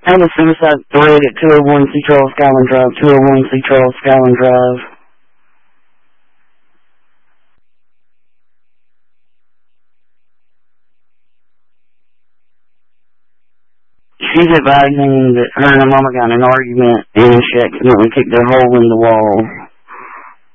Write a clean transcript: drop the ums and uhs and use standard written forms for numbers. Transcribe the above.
I have a suicide threat at 201 C. Charles Skyland Drive, 201 C. Charles Skyland Drive. She's advising that her and her mama got in an argument and she accidentally kicked a hole in the wall.